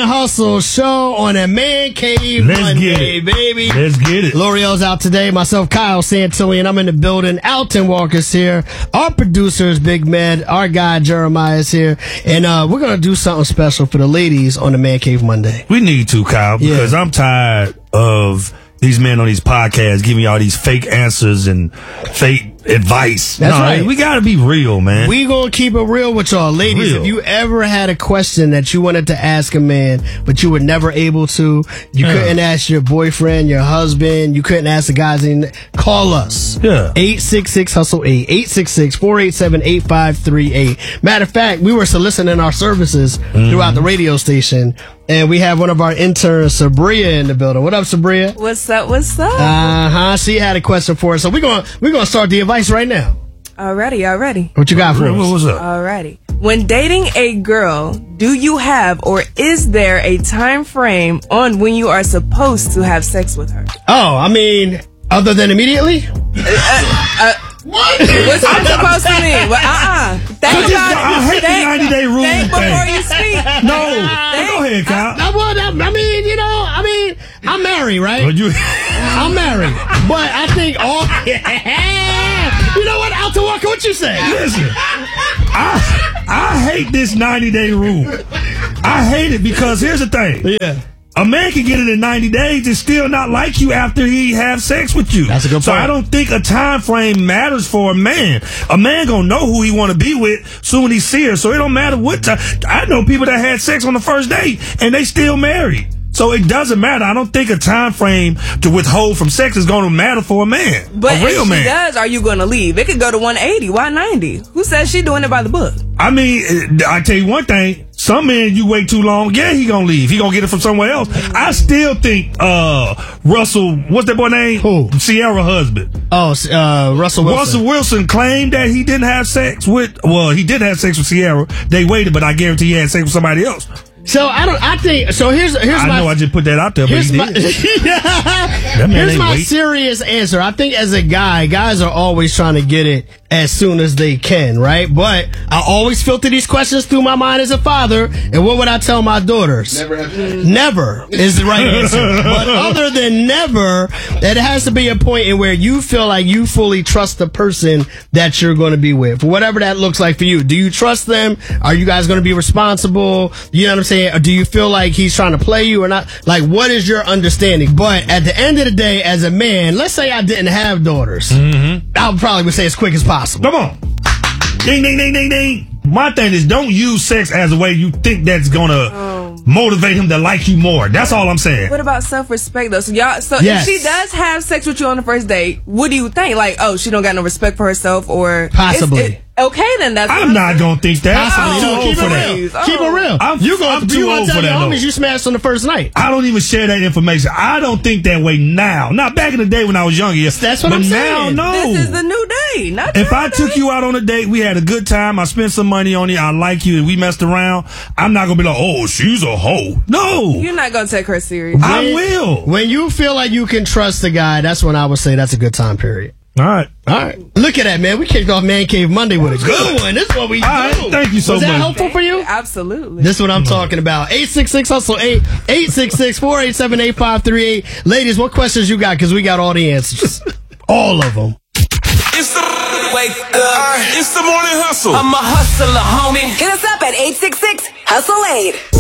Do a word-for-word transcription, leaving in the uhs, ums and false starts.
Hustle show on a Man Cave Let's Monday, get it. baby. Let's get it. L'Oreal's out today. Myself, Kyle Santilli, and I'm in the building. Alton Walker's here. Our producer is Big Med. Our guy, Jeremiah, is here. And uh, we're going to do something special for the ladies on the Man Cave Monday. We need to, Kyle, because Yeah. I'm tired of these men on these podcasts giving y'all these fake answers and fake advice. That's no, right. We got to be real, man. We gonna keep it real with y'all. Ladies, Real. if you ever had a question that you wanted to ask a man, but you were never able to, you Yeah. couldn't ask your boyfriend, your husband, you couldn't ask the guys in, call us. Yeah. eight six six hustle eight, eight six six, four eight seven, eight five three eight. Matter of fact, we were soliciting our services Mm-hmm. throughout the radio station, and we have one of our interns, Sabria, in the building. What up, Sabria? What's up? What's up? Uh-huh. She had a question for us, so we're gonna, we're gonna start the advice right now. already, already, What you got for What- us? What's up? already. When dating a girl, do you have or is there a time frame on when you are supposed to have sex with her? Oh, I mean, other than immediately? What? What's I'm supposed to mean? Well, uh-uh. Think I just- about it. I hate the Think- ninety-day rule Think before thing. you speak. No. Go ahead, Kyle. I, well, I, I mean, you know, I mean, I'm married, right? Well, you- I'm married, but I think all. You know what, Alton Walker? What you say? Listen, I, I hate this ninety-day rule. I hate it because here's the thing. Yeah. A man can get it in ninety days and still not like you after he have sex with you. That's a good So point. I don't think a time frame matters for a man. A man gonna know who he want to be with soon he see her. So it don't matter what time. I know people that had sex on the first date and they still married. So it doesn't matter. I don't think a time frame to withhold from sex is going to matter for a man. But a real if she man. does, are you going to leave? It could go to one eighty. Why ninety? Who says she doing it by the book? I mean, I tell you one thing. Some men, you wait too long, yeah, he gonna leave. He gonna get it from somewhere else. I still think uh Russell, what's that boy name? Who? Sierra husband. Oh, uh, Russell Wilson. Russell Wilson claimed that he didn't have sex with, well, he did have sex with Sierra. They waited, but I guarantee he had sex with somebody else. So I don't. I think. So here's here's I my. know I just put that out there, but Here's he my, did. That man here's ain't my wait. serious answer. I think as a guy, guys are always trying to get it as soon as they can, right? But I always filter these questions through my mind as a father. And what would I tell my daughters? Never have sex. Never is the right answer. But other than never, it has to be a point in where you feel like you fully trust the person that you're going to be with, whatever that looks like for you. Do you trust them? Are you guys going to be responsible? You know what I'm saying? Or do you feel like he's trying to play you or not? Like, what is your understanding? But at the end of the day, as a man, let's say I didn't have daughters. Mm-hmm. I would probably would say as quick as possible. Come on. Ding, ding, ding, ding, ding. My thing is don't use sex as a way you think that's gonna Oh. motivate him to like you more. That's all I'm saying. What about self-respect though? So y'all, so Yes. if she does have sex with you on the first date, what do you think? Like, oh, she don't got no respect for herself, or Possibly. It's- it- okay, then that's. I'm not gonna think that. Possibly. I'm No, too keep old it for that. real. Oh. Keep it real. I'm- you gonna, I'm too you gonna old tell for your that, homies though. you smashed on the first night. I don't even share that information. I don't think that way now. Not back in the day when I was younger. Yes, That's what but I'm now, saying. no. This is the new day. Not If the I old took day. you out on a date, we had a good time, I spent some money on you, I like you, and we messed around, I'm not gonna be like, oh, she's a hoe. No. You're not gonna take her serious. I When- will. When you feel like you can trust the guy, that's when I would say that's a good time period. All right. All right. Look at that, man. We kicked off Man Cave Monday with a good one. This is what we All right. do. Thank you so Was that much. helpful for you? Absolutely. This is what I'm talking about. eight six six hustle eight, eight six six, four eight seven, eight five three eight. Ladies, what questions you got? Because we got all the answers. All of them. It's the wake up. It's the morning hustle. I'm a hustler, homie. Hit us up at eight six six hustle eight.